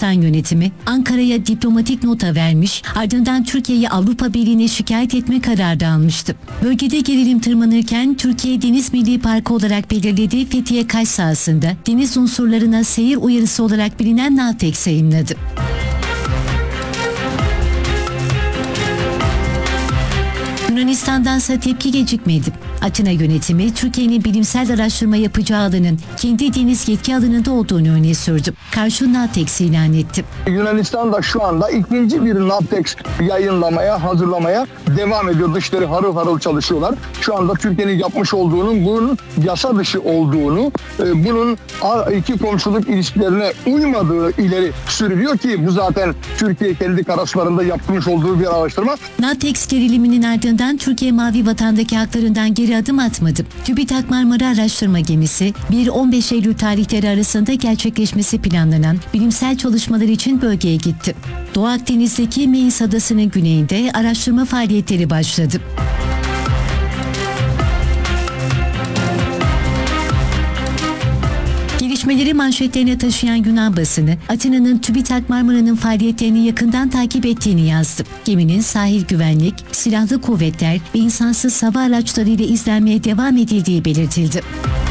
Yunanistan yönetimi Ankara'ya diplomatik nota vermiş, ardından Türkiye'yi Avrupa Birliği'ne şikayet etme kararı almıştı. Bölgede gerilim tırmanırken Türkiye Deniz Milli Parkı olarak belirlediği Fethiye Kaş sahasında deniz unsurlarına seyir uyarısı olarak bilinen NAVTEX yayımladı. Yunanistan'dansa tepki gecikmedi. Atina yönetimi Türkiye'nin bilimsel araştırma yapacağı alanın kendi deniz yetki alanında olduğunu öne sürdü. Karşı NAVTEX ilan etti. Yunanistan da şu anda ikinci bir NAVTEX yayınlamaya, hazırlamaya devam ediyor. Dışları harıl harıl çalışıyorlar. Şu anda Türkiye'nin yapmış olduğunun bunun yasa dışı olduğunu, bunun iki komşuluk ilişkilerine uymadığı ileri sürülüyor ki bu zaten Türkiye kendi karasularında yapmış olduğu bir araştırma. NAVTEX geriliminin ardından Türkiye Mavi Vatan'daki haklarından geri adım atmadı. TÜBİTAK Marmara Araştırma Gemisi 1-15 Eylül tarihleri arasında gerçekleşmesi planlanan bilimsel çalışmalar için bölgeye gitti. Doğu Akdeniz'deki Meis Adası'nın güneyinde araştırma faaliyetleri başladı. Gelişmeleri manşetlerine taşıyan Yunan basını, Atina'nın TÜBİTAK Marmara'nın faaliyetlerini yakından takip ettiğini yazdı. Geminin sahil güvenlik, silahlı kuvvetler ve insansız hava araçlarıyla izlenmeye devam edildiği belirtildi.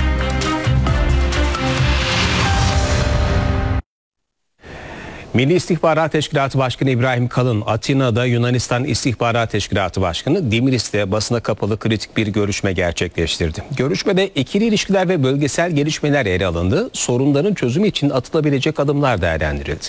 Milli İstihbarat Teşkilatı Başkanı İbrahim Kalın, Atina'da Yunanistan İstihbarat Teşkilatı Başkanı Dimiris'te basına kapalı kritik bir görüşme gerçekleştirdi. Görüşmede ikili ilişkiler ve bölgesel gelişmeler ele alındı, sorunların çözümü için atılabilecek adımlar değerlendirildi.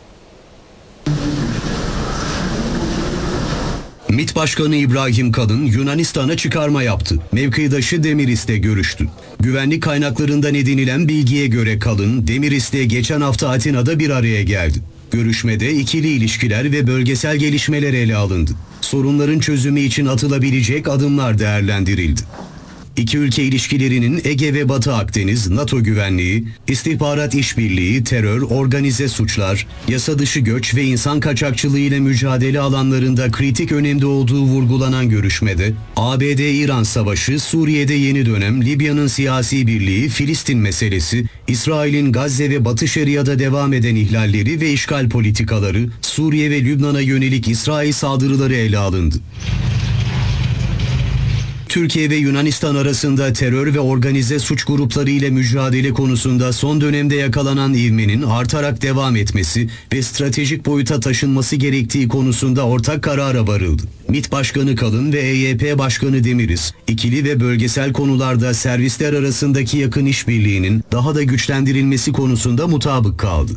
MİT Başkanı İbrahim Kalın Yunanistan'a çıkarma yaptı. Mevkidaşı Demiris'te görüştü. Güvenlik kaynaklarından edinilen bilgiye göre Kalın, Demiris'te geçen hafta Atina'da bir araya geldi. Görüşmede ikili ilişkiler ve bölgesel gelişmeler ele alındı. Sorunların çözümü için atılabilecek adımlar değerlendirildi. İki ülke ilişkilerinin Ege ve Batı Akdeniz, NATO güvenliği, istihbarat işbirliği, terör, organize suçlar, yasa dışı göç ve insan kaçakçılığı ile mücadele alanlarında kritik önemde olduğu vurgulanan görüşmede, ABD-İran savaşı, Suriye'de yeni dönem, Libya'nın siyasi birliği, Filistin meselesi, İsrail'in Gazze ve Batı Şeria'da devam eden ihlalleri ve işgal politikaları, Suriye ve Lübnan'a yönelik İsrail saldırıları ele alındı. Türkiye ve Yunanistan arasında terör ve organize suç grupları ile mücadele konusunda son dönemde yakalanan ivmenin artarak devam etmesi ve stratejik boyuta taşınması gerektiği konusunda ortak karara varıldı. MİT Başkanı Kalın ve EYP Başkanı Demiris, ikili ve bölgesel konularda servisler arasındaki yakın işbirliğinin daha da güçlendirilmesi konusunda mutabık kaldı.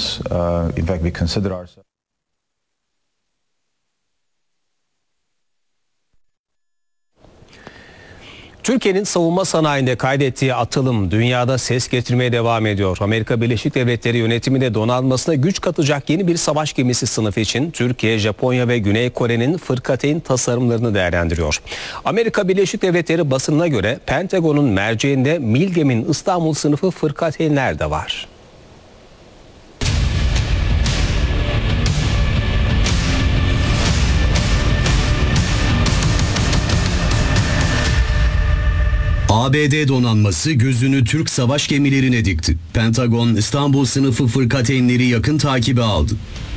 Türkiye'nin savunma sanayinde kaydettiği atılım dünyada ses getirmeye devam ediyor. Amerika Birleşik Devletleri yönetiminde donanmasına güç katacak yeni bir savaş gemisi sınıfı için Türkiye, Japonya ve Güney Kore'nin fırkateyn tasarımlarını değerlendiriyor. Amerika Birleşik Devletleri basınına göre Pentagon'un merceğinde Milgem'in İstanbul sınıfı fırkateynler de var. ABD donanması gözünü Türk savaş gemilerine dikti. Pentagon, İstanbul sınıfı fırkateynleri yakın takibe aldı.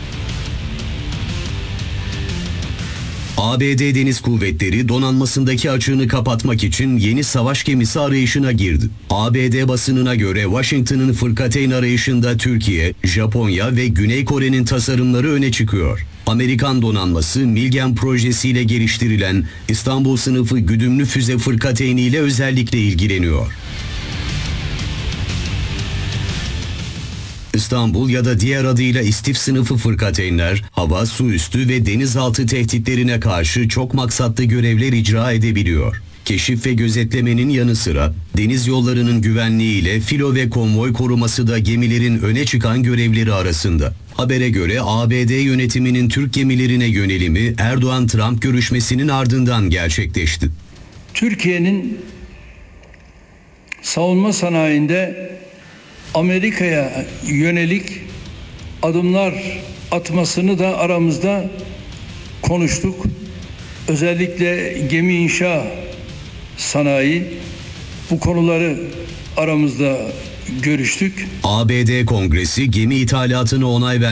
ABD Deniz Kuvvetleri donanmasındaki açığını kapatmak için yeni savaş gemisi arayışına girdi. ABD basınına göre Washington'ın fırkateyn arayışında Türkiye, Japonya ve Güney Kore'nin tasarımları öne çıkıyor. Amerikan donanması Milgem projesiyle geliştirilen İstanbul sınıfı güdümlü füze fırkateyni ile özellikle ilgileniyor. İstanbul ya da diğer adıyla İstif sınıfı fırkateynler, hava, su üstü ve denizaltı tehditlerine karşı çok maksatlı görevler icra edebiliyor. Keşif ve gözetlemenin yanı sıra deniz yollarının güvenliği ile filo ve konvoy koruması da gemilerin öne çıkan görevleri arasında. Habere göre ABD yönetiminin Türk gemilerine yönelimi Erdoğan-Trump görüşmesinin ardından gerçekleşti. Türkiye'nin savunma sanayinde Amerika'ya yönelik adımlar atmasını da aramızda konuştuk. Özellikle gemi inşa sanayi bu konuları aramızda görüştük. ABD Kongresi gemi ithalatını onay verdi.